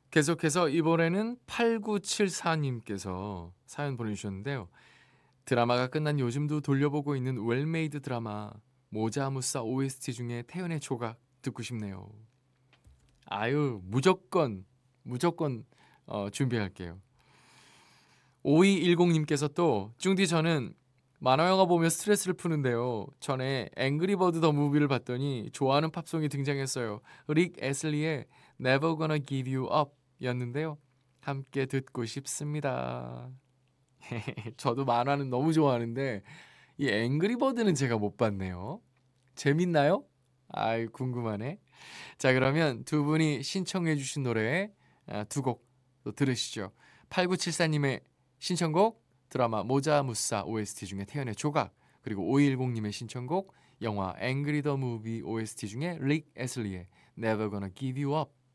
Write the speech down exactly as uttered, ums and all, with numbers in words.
계속해서 이번에는 팔구칠사 님께서 사연 보내주셨는데요. 드라마가 끝난 요즘도 돌려보고 있는 웰메이드 드라마 모자무사 오에스티 중에 태연의 조각 듣고 싶네요. 아유, 무조건 무조건 어, 준비할게요. 오이일공님께서 또 쭝디 저는 만화영화 보며 스트레스를 푸는데요. 전에 앵그리버드 더 무비를 봤더니 좋아하는 팝송이 등장했어요. 릭 애슬리의 Never Gonna Give You Up 였는데요. 함께 듣고 싶습니다. 저도 만화는 너무 좋아하는데 이 앵그리버드는 제가 못 봤네요. 재밌나요? 아이 궁금하네. 자 그러면 두 분이 신청해 주신 노래 두 곡 또 들으시죠. 팔구칠사님의 신청곡 드라마 모자무사 오에스티 중에 태연의 조각, 그리고 오이일공님의 신청곡 영화 앵그리 더 무비 오에스티 중에 릭 애슬리의 Never Gonna Give You Up